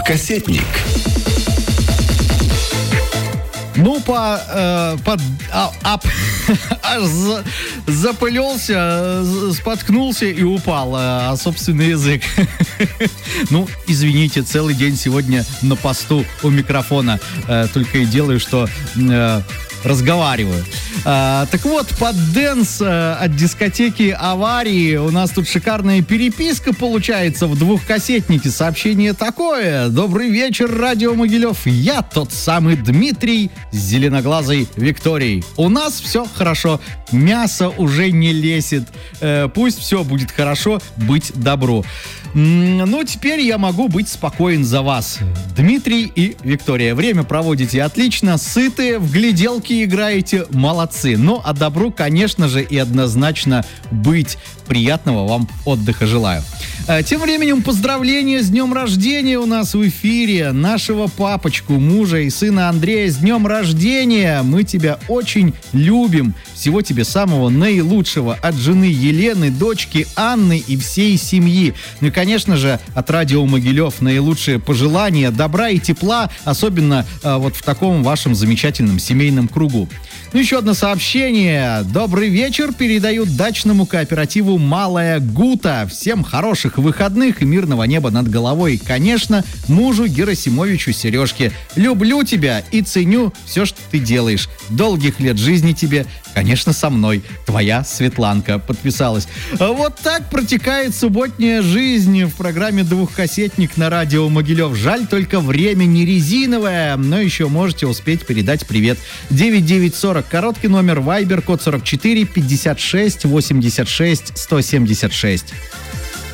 Двухкассетник. Ну, аж запылился, споткнулся и упал о собственный язык. Ну, извините, целый день сегодня на посту у микрофона. Только и делаю, что разговариваю. Так вот, под дэнс от дискотеки «Аварии» у нас тут шикарная переписка получается в двухкассетнике. Сообщение такое. Добрый вечер, радио Могилев. Я тот самый Дмитрий с зеленоглазой Викторией. У нас все хорошо. Мясо уже не лезет. Пусть все будет хорошо, быть добру. Ну, теперь я могу быть спокоен за вас, Дмитрий и Виктория. Время проводите отлично, сытые, в гляделки играете, молодцы. Ну, а добру, конечно же, и однозначно быть. Приятного вам отдыха желаю. Тем временем поздравления с днем рождения у нас в эфире. Нашего папочку, мужа и сына Андрея с днем рождения. Мы тебя очень любим. Всего тебе самого наилучшего от жены Елены, дочки Анны и всей семьи. Ну и, конечно же, от радио Могилев наилучшие пожелания, добра и тепла, особенно вот в таком вашем замечательном семейном кругу. Ну, еще одно сообщение. Добрый вечер. Передают дачному кооперативу «Малая Гута». Всем хороших выходных и мирного неба над головой. Конечно, мужу Герасимовичу Сережке. Люблю тебя и ценю все, что ты делаешь. Долгих лет жизни тебе. Конечно, со мной. Твоя Светланка подписалась. Вот так протекает субботняя жизнь в программе «Двухкассетник» на радио Могилев. Жаль, только время не резиновое, но еще можете успеть передать привет. 9940, короткий номер, Viber, код 44 56 86 176.